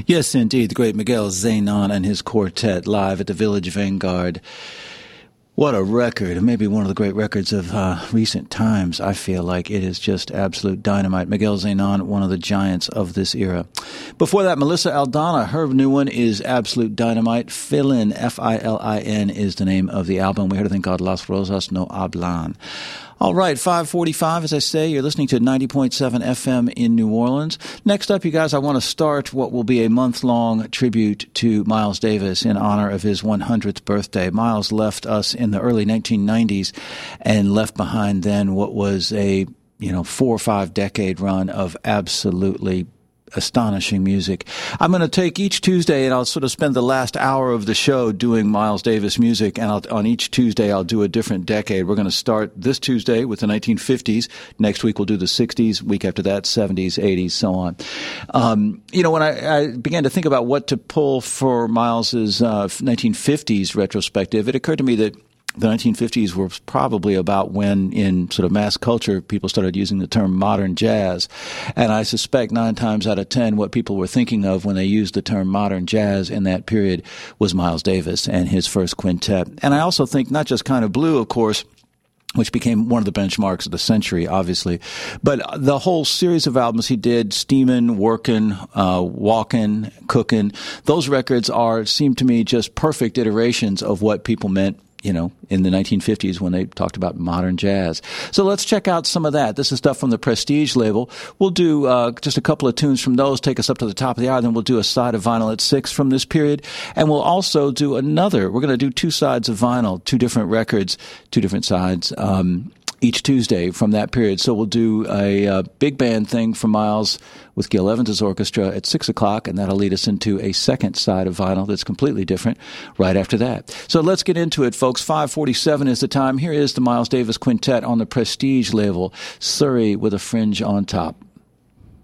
Yes, indeed. The great Miguel Zaynon and his quartet live at the Village Vanguard. What a record. Maybe one of the great records of recent times. I feel like it is just absolute dynamite. Miguel Zaynon, one of the giants of this era. Before that, Melissa Aldana, her new one is absolute dynamite. Filin, F-I-L-I-N, is the name of the album. We heard a thing called Las Rosas No Hablan. All right, 5:45, as I say, you're listening to 90.7 FM in New Orleans. Next up, you guys, I want to start what will be a month-long tribute to Miles Davis in honor of his 100th birthday. Miles left us in the early 1990s and left behind then what was a 4 or 5 decade run of absolutely astonishing music. I'm going to take each Tuesday and I'll sort of spend the last hour of the show doing Miles Davis music, and on each Tuesday I'll do a different decade. We're going to start this Tuesday with the 1950s. Next week we'll do the 60s. Week after that, 70s, 80s, so on. When I began to think about what to pull for Miles's 1950s retrospective, it occurred to me that the 1950s were probably about when, in sort of mass culture, people started using the term modern jazz. And I suspect 9 times out of 10, what people were thinking of when they used the term modern jazz in that period was Miles Davis and his first quintet. And I also think not just Kind of Blue, of course, which became one of the benchmarks of the century, obviously. But the whole series of albums he did, Steamin', Workin', Walkin', Cookin', those records seem to me just perfect iterations of what people meant in the 1950s when they talked about modern jazz. So let's check out some of that. This is stuff from the Prestige label. We'll do just a couple of tunes from those, take us up to the top of the hour, then we'll do a side of vinyl at 6 from this period, and we'll also do we're going to do 2 sides of vinyl, 2 different records, 2 different sides, each Tuesday from that period. So we'll do a big band thing from Miles with Gil Evans' orchestra at 6 o'clock, and that'll lead us into a second side of vinyl that's completely different right after that. So let's get into it, folks. 5:47 is the time. Here is the Miles Davis Quintet on the Prestige label, Surrey with a Fringe on Top.